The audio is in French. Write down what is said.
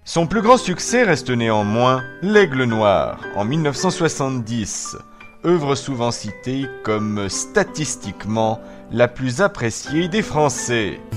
Son plus grand succès reste néanmoins L'Aigle Noir en 1970, œuvre souvent citée comme statistiquement la plus appréciée des Français.